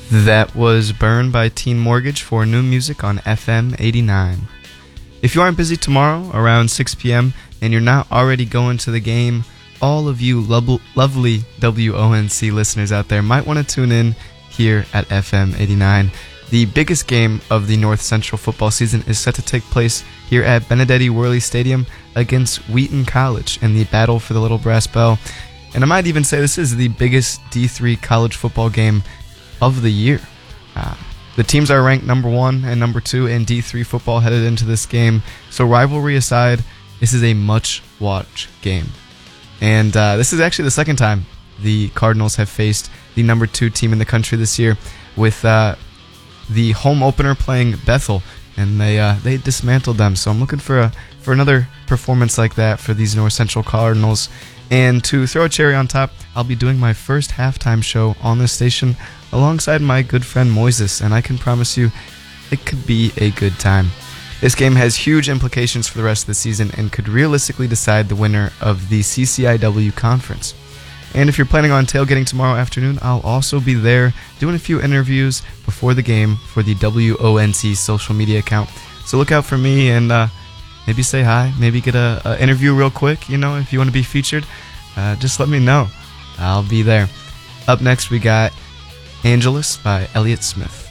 That was Burn by Teen Mortgage for new music on FM 89. If you aren't busy tomorrow around 6 p.m. and you're not already going to the game, all of you lovely WONC listeners out there might want to tune in here at FM 89. The biggest game of the North Central football season is set to take place here at Benedetti Worley Stadium against Wheaton College in the battle for the Little Brass Bell. And I might even say this is the biggest D3 college football game of the year. The teams are ranked number 1 and number 2 in D3 football headed into this game. So rivalry aside, this is a much-watched game. And this is actually the second time the Cardinals have faced the number 2 team in the country this year, with the home opener playing Bethel, and they dismantled them. So I'm looking for another performance like that for these North Central Cardinals. And to throw a cherry on top, I'll be doing my first halftime show on this station alongside my good friend Moises, and I can promise you it could be a good time. This game has huge implications for the rest of the season and could realistically decide the winner of the CCIW conference. And if you're planning on tailgating tomorrow afternoon, I'll also be there doing a few interviews before the game for the WONC social media account. So look out for me and maybe say hi, maybe get a interview real quick. You know, if you want to be featured, just let me know. I'll be there. Up next, we got Angelus by Elliott Smith.